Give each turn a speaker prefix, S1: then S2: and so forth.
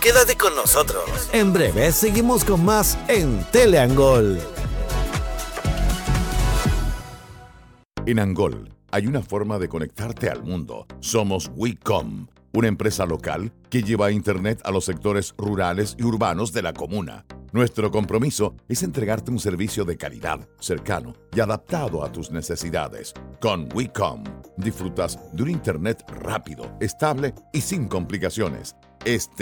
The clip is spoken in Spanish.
S1: Quédate con nosotros.
S2: En breve seguimos con más en Teleangol.
S3: En Angol hay una forma de conectarte al mundo. Somos WeCom, una empresa local que lleva Internet a los sectores rurales y urbanos de la comuna. Nuestro compromiso es entregarte un servicio de calidad, cercano y adaptado a tus necesidades. Con WeCom disfrutas de un Internet rápido, estable y sin complicaciones.